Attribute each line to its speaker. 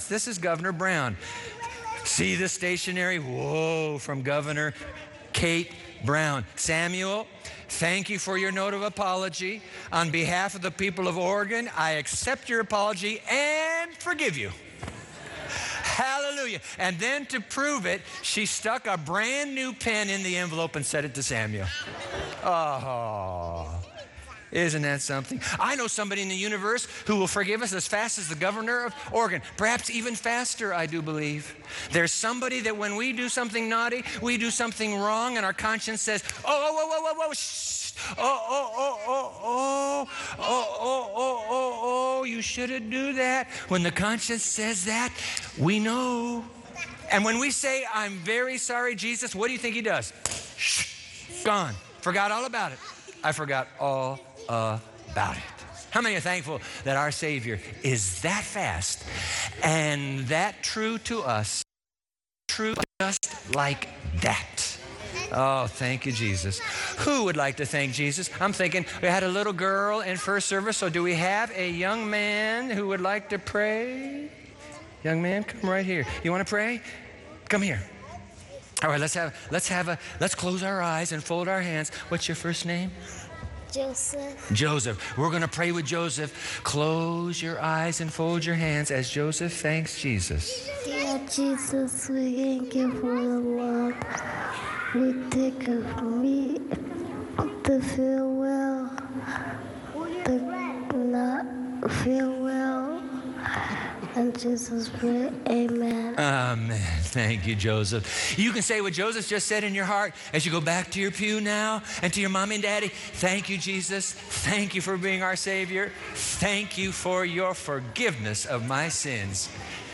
Speaker 1: This is Governor Brown. See the stationery? Whoa, from Governor Kate Brown. Samuel, thank you for your note of apology. On behalf of the people of Oregon, I accept your apology and forgive you. Hallelujah. And then to prove it, she stuck a brand new pen in the envelope and sent it to Samuel. Oh, isn't that something? I know somebody in the universe who will forgive us as fast as the governor of Oregon, perhaps even faster, I do believe. There's somebody that when we do something naughty, we do something wrong, and our conscience says, oh, shh, you shouldn't do that. When the conscience says that, we know. And when we say, I'm very sorry, Jesus, what do you think he does? Shh, gone. Forgot all about it. I forgot all about it. How many are thankful that our Savior is that fast and that true to us, true just like that? Oh, thank you, Jesus. Who would like to thank Jesus? I'm thinking we had a little girl in first service, so do we have a young man who would like to pray? Young man, come right here. You want to pray? Come here. All right, let's close our eyes and fold our hands. What's your first name?
Speaker 2: Joseph.
Speaker 1: Joseph. We're going to pray with Joseph. Close your eyes and fold your hands as Joseph thanks Jesus.
Speaker 2: Dear Jesus, we thank you for the love we take of me, to feel well, to not feel well. In Jesus' name, amen.
Speaker 1: Amen. Thank you, Joseph. You can say what Joseph just said in your heart as you go back to your pew now and to your mommy and daddy. Thank you, Jesus. Thank you for being our Savior. Thank you for your forgiveness of my sins.